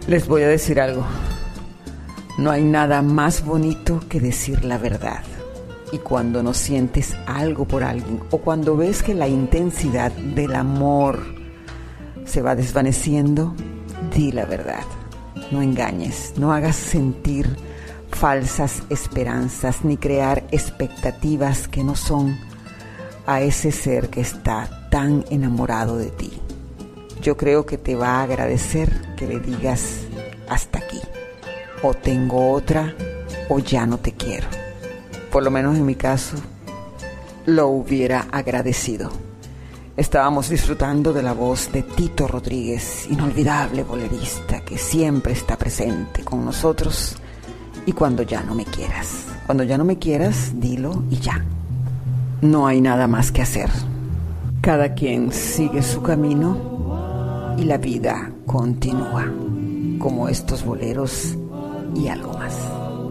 Les voy a decir algo. No hay nada más bonito que decir la verdad. Y cuando no sientes algo por alguien, o cuando ves que la intensidad del amor se va desvaneciendo, di la verdad. No engañes, no hagas sentir falsas esperanzas, ni crear expectativas que no son a ese ser que está tan enamorado de ti. Yo creo que te va a agradecer que le digas hasta aquí, o tengo otra, o ya no te quiero. Por lo menos en mi caso, lo hubiera agradecido. Estábamos disfrutando de la voz de Tito Rodríguez, inolvidable bolerista que siempre está presente con nosotros. Y cuando ya no me quieras, dilo y ya. No hay nada más que hacer. Cada quien sigue su camino y la vida continúa, como estos boleros y algo más.